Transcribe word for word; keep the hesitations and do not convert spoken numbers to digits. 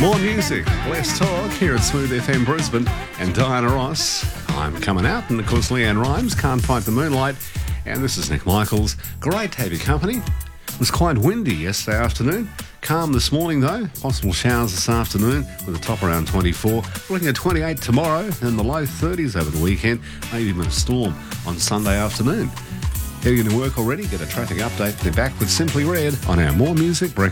More music, less talk here at Smooth F M Brisbane and Diana Ross. I'm coming out, and of course Leanne Rhymes, Can't Fight the Moonlight. And this is Nick Michaels. Great to have your company. It was quite windy yesterday afternoon. Calm this morning though. Possible showers this afternoon with a top around twenty-four. We're looking at twenty-eight tomorrow and the low thirties over the weekend. Maybe even a storm on Sunday afternoon. Heading into work already? Get a traffic update. They're back with Simply Red on our More Music Breakfast.